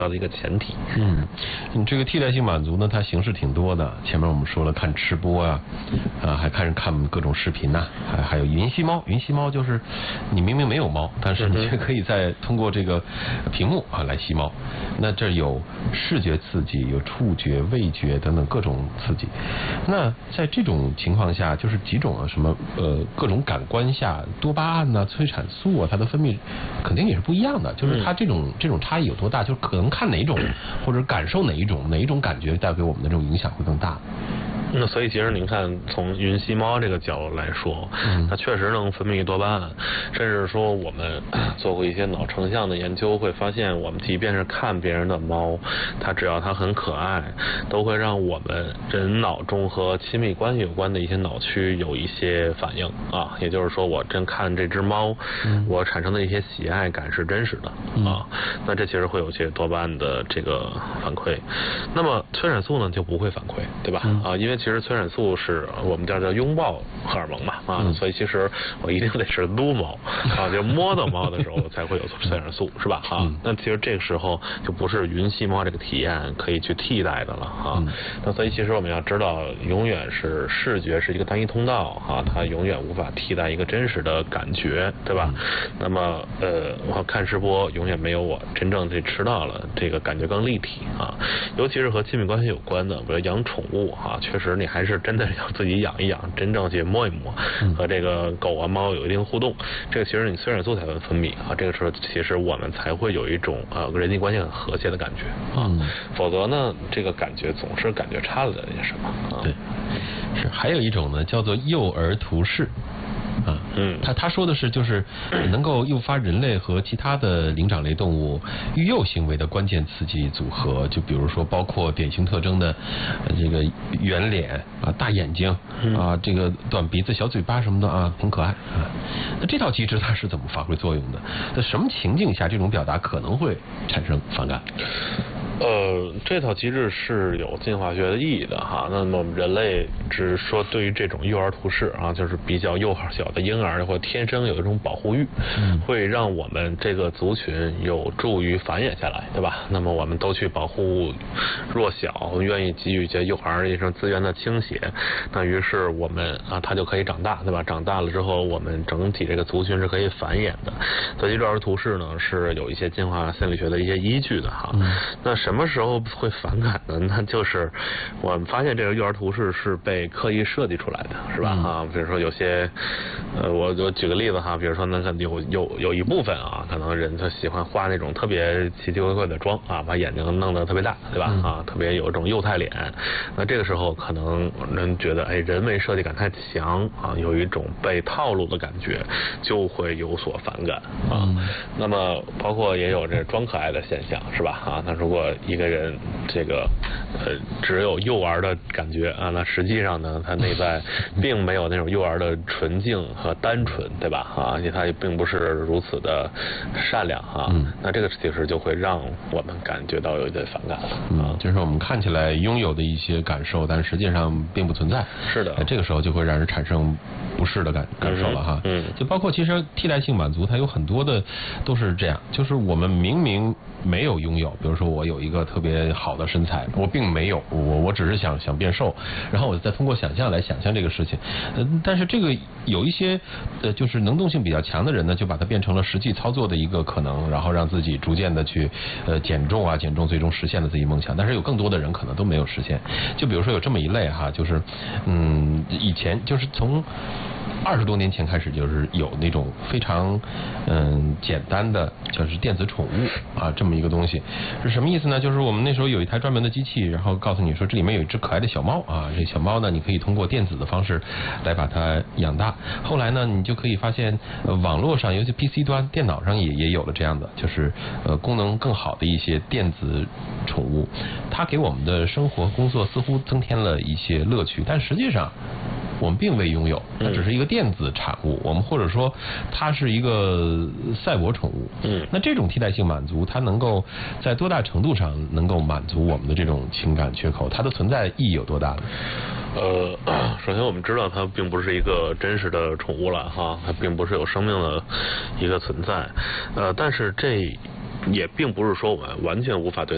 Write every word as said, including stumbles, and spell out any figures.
要的一个前提。 嗯，你这个替代性满足呢，它形式挺多的。前面我们说了，看吃播啊，啊，还看看各种视频呐、啊，还还有云吸猫。云吸猫就是你明明没有猫，但是你却可以在通过这个屏幕啊来吸猫。那这有视觉刺激，有触觉、味觉等等各种刺激。那在这种情况下，就是几种啊什么呃各种感官下，多巴胺呐、催产素啊，它的分泌肯定也是不一样的。就是它这种、嗯、这种差异有多大？就是可能看哪一种或者感受哪一种哪一种感觉带给我们的这种影响会更大。 那所以其实您看，从云吸猫这个角度来说，嗯，它确实能分泌多巴胺，甚至说我们做过一些脑成像的研究，会发现我们即便是看别人的猫，它只要它很可爱，都会让我们人脑中和亲密关系有关的一些脑区有一些反应啊，也就是说，我真看这只猫，嗯，我产生的一些喜爱感是真实的、嗯、啊，那这其实会有些多巴胺的这个反馈。那么催产素呢就不会反馈，对吧？嗯、啊，因为其实催产素是我们叫叫拥抱荷尔蒙嘛啊、嗯，所以其实我一定得是撸猫啊，就摸到猫的时候才会有催产素，是吧？啊、嗯，那其实这个时候就不是云吸猫这个体验可以去替代的了啊、嗯。那所以其实我们要知道，永远是视觉是一个单一通道啊，它永远无法替代一个真实的感觉，对吧？嗯、那么呃，我看直播永远没有我真正去吃到了这个感觉更立体啊，尤其是和亲密关系有关的，比如养宠物啊，确实。你还是真的要自己养一养，真正去摸一摸，和这个狗啊猫有一定互动，这个其实你催产素才会分泌啊，这个时候其实我们才会有一种呃人际关系很和谐的感觉啊、嗯，否则呢这个感觉总是感觉差了点什么啊。 对，是还有一种呢叫做诱儿图式。啊，嗯，他他说的是就是能够诱发人类和其他的灵长类动物育幼行为的关键刺激组合，就比如说包括典型特征的、呃、这个圆脸啊、大眼睛啊、这个短鼻子、小嘴巴什么的啊，很可爱啊。那这套机制它是怎么发挥作用的？在什么情境下这种表达可能会产生反感？ 呃，这套机制是有进化学的意义的哈。那么我们人类只是说对于这种诱儿图式啊，就是比较幼小的婴儿或天生有一种保护欲，嗯，会让我们这个族群有助于繁衍下来，对吧？那么我们都去保护弱小，愿意给予这幼儿一种资源的倾斜，那于是我们啊，他就可以长大，对吧？长大了之后，我们整体这个族群是可以繁衍的。所以诱儿图式呢是有一些进化心理学的一些依据的哈。嗯、那什么时候会反感呢？那就是我们发现这个诱儿图式是被刻意设计出来的，是吧？嗯、啊，比如说有些，呃，我我举个例子哈，比如说那个有有有一部分啊，可能人他喜欢画那种特别奇奇怪怪的妆啊，把眼睛弄得特别大，对吧？嗯、啊，特别有一种幼态脸。那这个时候可能人觉得，哎，人为设计感太强啊，有一种被套路的感觉，就会有所反感啊。嗯、那么包括也有这装可爱的现象，是吧？啊，那如果一个人这个呃只有幼儿的感觉啊，那实际上呢，他内在并没有那种幼儿的纯净和单纯，对吧？啊，而且他也并不是如此的善良啊。嗯、那这个其实就会让我们感觉到有一点反感了啊、 嗯，就是我们看起来拥有的一些感受，但实际上并不存在。 是的， 这个时候就会让人产生不适的感感受了哈。嗯，就包括其实替代性满足，它有很多的都是这样，就是我们明明没有拥有，比如说我有一个特别好的身材，我并没有，我我只是想想变瘦，然后我再通过想象来想象这个事情。呃，但是这个有一些呃就是能动性比较强的人呢，就把它变成了实际操作的一个可能，然后让自己逐渐的去呃减重啊，减重最终实现了自己梦想。但是有更多的人可能都没有实现。就比如说有这么一类哈，就是嗯以前就是从二十多年前开始，就是有那种非常嗯简单的就是电子宠物啊这么一个东西，是什么意思呢？就是我们那时候有一台专门的机器，然后告诉你说这里面有一只可爱的小猫啊，这小猫呢你可以通过电子的方式来把它养大。后来呢你就可以发现、呃、网络上尤其 P C 端电脑上也也有了这样的，就是呃功能更好的一些电子宠物，它给我们的生活工作似乎增添了一些乐趣，但实际上我们并未拥有，它只是一个电子产物，我们或者说它是一个赛博宠物。嗯，那这种替代性满足，它能够在多大程度上能够满足我们的这种情感缺口？它的存在意义有多大呢？ 呃，首先我们知道它并不是一个真实的宠物了哈，它并不是有生命的一个存在。呃，但是这也并不是说我们完全无法对